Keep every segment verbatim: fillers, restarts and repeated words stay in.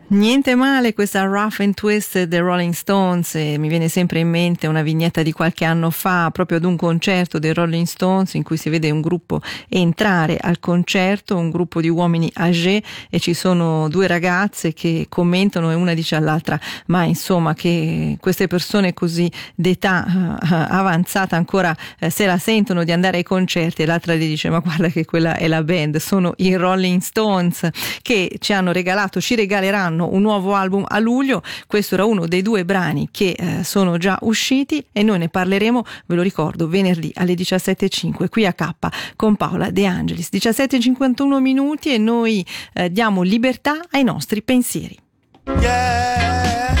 Niente male questa Rough and Twisted dei Rolling Stones, e mi viene sempre in mente una vignetta di qualche anno fa proprio ad un concerto dei Rolling Stones in cui si vede un gruppo entrare al concerto, un gruppo di uomini âgés, e ci sono due ragazze che commentano e una dice all'altra ma insomma che queste persone così d'età uh, avanzata ancora uh, se la sentono di andare ai concerti, e l'altra gli dice ma guarda che quella è la band, sono i Rolling Stones che ci hanno regalato, ci regaleranno un nuovo album a luglio. Questo era uno dei due brani che eh, sono già usciti e noi ne parleremo, ve lo ricordo, venerdì alle diciassette e cinque qui a K con Paola De Angelis. diciassette e cinquantuno minuti e noi eh, diamo libertà ai nostri pensieri. Yeah.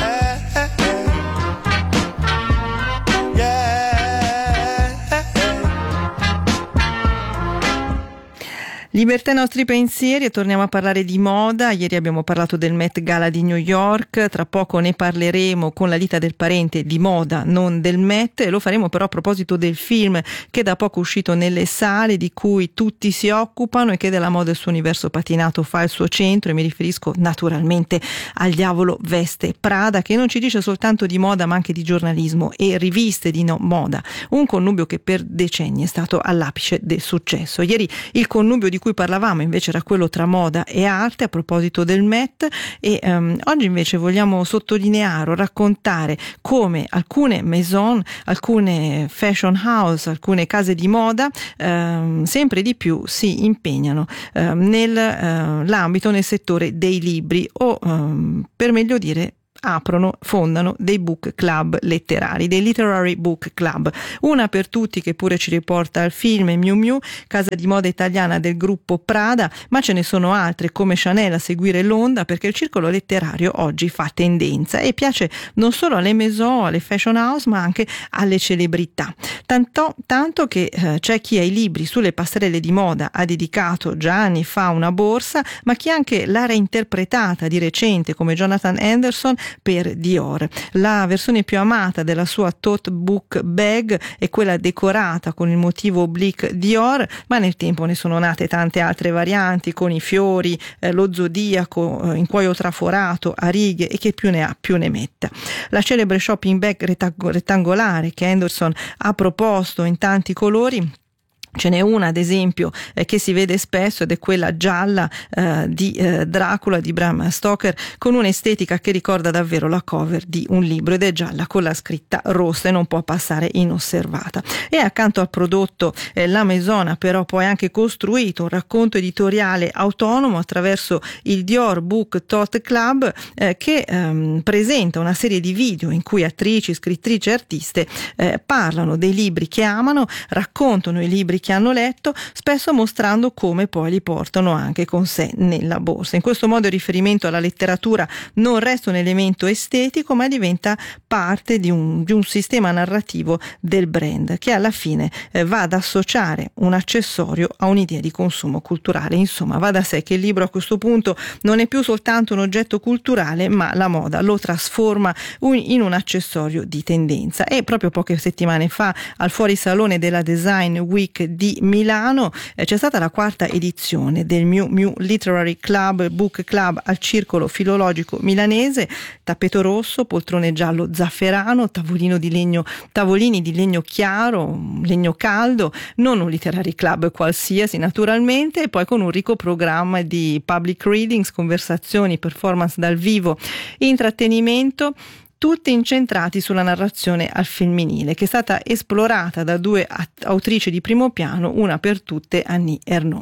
Libertà ai nostri pensieri, e torniamo a parlare di moda. Ieri abbiamo parlato del Met Gala di New York, tra poco ne parleremo con la Lita del Parente di moda, non del Met, e lo faremo però a proposito del film che da poco è uscito nelle sale, di cui tutti si occupano e che della moda e il suo universo patinato fa il suo centro, e mi riferisco naturalmente al Diavolo Veste Prada, che non ci dice soltanto di moda ma anche di giornalismo e riviste di no moda, un connubio che per decenni è stato all'apice del successo. Ieri il connubio di cui parlavamo invece era quello tra moda e arte a proposito del Met, e um, oggi invece vogliamo sottolineare o raccontare come alcune maison, alcune fashion house, alcune case di moda um, sempre di più si impegnano um, nell'ambito, uh, nel settore dei libri, o um, per meglio dire aprono, fondano dei book club letterari, dei literary book club. Una per tutti che pure ci riporta al film Miu Miu, casa di moda italiana del gruppo Prada, ma ce ne sono altre come Chanel a seguire l'onda, perché il circolo letterario oggi fa tendenza e piace non solo alle maison, alle fashion house, ma anche alle celebrità. Tanto, tanto che eh, c'è chi ai libri sulle passerelle di moda ha dedicato già anni fa una borsa, ma chi anche l'ha reinterpretata di recente come Jonathan Anderson per Dior. La versione più amata della sua tote book bag è quella decorata con il motivo oblique Dior, ma nel tempo ne sono nate tante altre varianti con i fiori, eh, lo zodiaco eh, in cuoio traforato a righe, e che più ne ha più ne metta. La celebre shopping bag rettang- rettangolare che Anderson ha proposto in tanti colori, ce n'è una ad esempio eh, che si vede spesso, ed è quella gialla eh, di eh, Dracula di Bram Stoker, con un'estetica che ricorda davvero la cover di un libro, ed è gialla con la scritta rossa e non può passare inosservata. E accanto al prodotto eh, la Maison ha però poi anche costruito un racconto editoriale autonomo attraverso il Dior Book Tote Club eh, che ehm, presenta una serie di video in cui attrici, scrittrici e artiste eh, parlano dei libri che amano, raccontano i libri che hanno letto, spesso mostrando come poi li portano anche con sé nella borsa. In questo modo il riferimento alla letteratura non resta un elemento estetico, ma diventa parte di un, di un sistema narrativo del brand, che alla fine eh, va ad associare un accessorio a un'idea di consumo culturale. Insomma, va da sé che il libro a questo punto non è più soltanto un oggetto culturale, ma la moda lo trasforma un, in un accessorio di tendenza. E proprio poche settimane fa al fuorisalone della Design Week di Milano eh, c'è stata la quarta edizione del Miu Miu Literary Club Book Club al Circolo Filologico Milanese. Tappeto rosso, poltrone giallo zafferano, tavolino di legno, tavolini di legno chiaro, legno caldo, non un literary club qualsiasi naturalmente, e poi con un ricco programma di public readings, conversazioni, performance dal vivo, intrattenimento, tutti incentrati sulla narrazione al femminile, che è stata esplorata da due autrici di primo piano, una per tutte Annie Ernaux.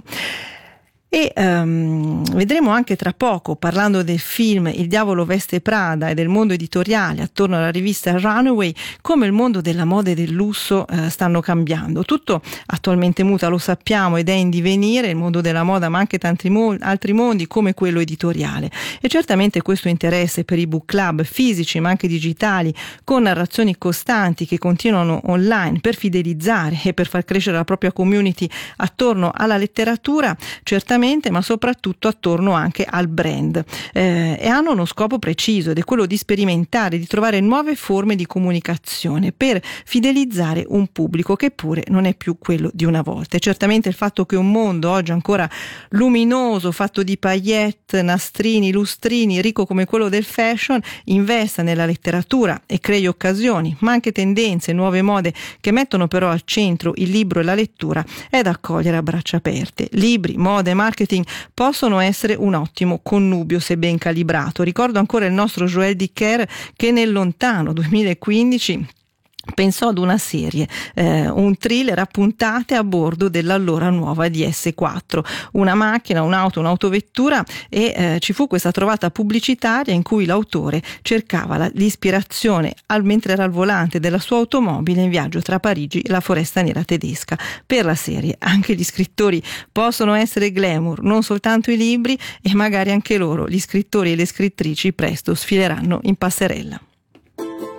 E um, vedremo anche tra poco, parlando del film Il Diavolo Veste Prada e del mondo editoriale attorno alla rivista Runaway, come il mondo della moda e del lusso uh, stanno cambiando. Tutto attualmente muta, lo sappiamo, ed è in divenire il mondo della moda, ma anche tanti mo- altri mondi come quello editoriale. E certamente questo interesse per i book club fisici ma anche digitali, con narrazioni costanti che continuano online per fidelizzare e per far crescere la propria community attorno alla letteratura, certamente certamente, ma soprattutto attorno anche al brand, eh, e hanno uno scopo preciso ed è quello di sperimentare, di trovare nuove forme di comunicazione per fidelizzare un pubblico che pure non è più quello di una volta. E certamente il fatto che un mondo oggi ancora luminoso, fatto di paillette, nastrini, lustrini, ricco come quello del fashion, investa nella letteratura e crei occasioni, ma anche tendenze, nuove mode che mettono però al centro il libro e la lettura, è da accogliere a braccia aperte. Libri, moda e marketing possono essere un ottimo connubio se ben calibrato. Ricordo ancora il nostro Joël Dicker che nel lontano duemilaquindici pensò ad una serie, eh, un thriller a puntate a bordo dell'allora nuova D S quattro, una macchina, un'auto, un'autovettura, e eh, ci fu questa trovata pubblicitaria in cui l'autore cercava la, l'ispirazione al, mentre era al volante della sua automobile in viaggio tra Parigi e la foresta nera tedesca. Per la serie anche gli scrittori possono essere glamour, non soltanto i libri, e magari anche loro, gli scrittori e le scrittrici, presto sfileranno in passerella.